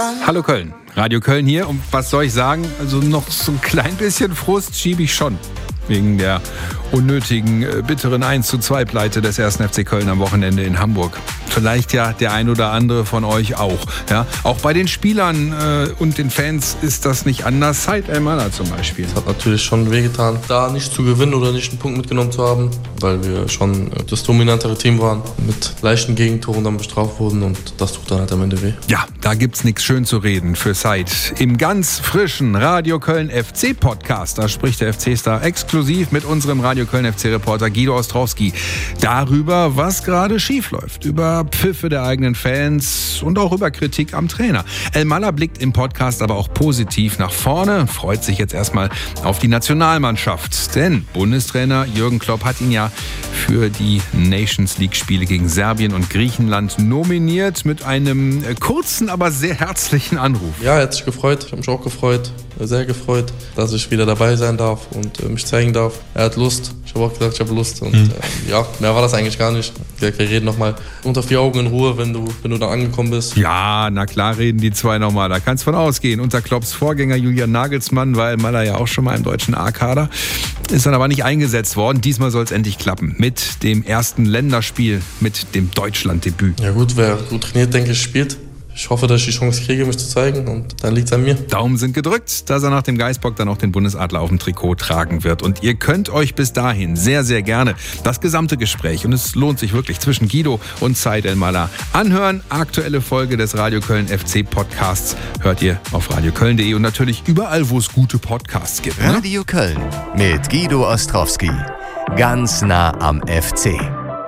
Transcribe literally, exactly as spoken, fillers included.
Hallo Köln, Radio Köln hier und was soll ich sagen, also noch so ein klein bisschen Frust schiebe ich schon. Wegen der unnötigen, bitteren eins zu zwei Pleite des ersten F C Köln am Wochenende in Hamburg. Vielleicht ja der ein oder andere von euch auch. Ja, auch bei den Spielern äh, und den Fans ist das nicht anders. Said El-Mallah zum Beispiel. Es hat natürlich schon wehgetan, da nicht zu gewinnen oder nicht einen Punkt mitgenommen zu haben, weil wir schon das dominantere Team waren, mit leichten Gegentoren dann bestraft wurden und das tut dann halt am Ende weh. Ja, da gibt's nichts schön zu reden für Said. Im ganz frischen Radio Köln F C Podcast, da spricht der F C-Star exklusiv mit unserem Radio Köln F C-Reporter Guido Ostrowski darüber, was gerade schief läuft, über Pfiffe der eigenen Fans und auch über Kritik am Trainer. El-Mallah blickt im Podcast aber auch positiv nach vorne, freut sich jetzt erstmal auf die Nationalmannschaft, denn Bundestrainer Jürgen Klopp hat ihn ja für die Nations League-Spiele gegen Serbien und Griechenland nominiert mit einem kurzen, aber sehr herzlichen Anruf. Ja, er hat sich gefreut, ich habe mich auch gefreut, sehr gefreut, dass ich wieder dabei sein darf und äh, mich zeigen darf. Er hat Lust, ich habe auch gesagt, ich habe Lust und mhm. äh, ja, mehr war das eigentlich gar nicht. Wir reden nochmal unter vier Augen in Ruhe, wenn du, wenn du da angekommen bist. Ja, na klar reden die zwei nochmal, da kannst du von ausgehen. Unter Klopps Vorgänger Julian Nagelsmann war El-Mallah ja auch schon mal im deutschen A-Kader, ist dann aber nicht eingesetzt worden. Diesmal soll es endlich klappen mit dem ersten Länderspiel, mit dem Deutschland-Debüt. Ja gut, wer gut trainiert, denke ich, spielt. Ich hoffe, dass ich die Chance kriege, mich zu zeigen und dann liegt es an mir. Daumen sind gedrückt, dass er nach dem Geißbock dann auch den Bundesadler auf dem Trikot tragen wird. Und ihr könnt euch bis dahin sehr, sehr gerne das gesamte Gespräch, und es lohnt sich wirklich, zwischen Guido und Said El-Mallah anhören. Aktuelle Folge des Radio Köln F C Podcasts hört ihr auf radio köln punkt de und natürlich überall, wo es gute Podcasts gibt. Ne? Radio Köln mit Guido Ostrowski. Ganz nah am F C.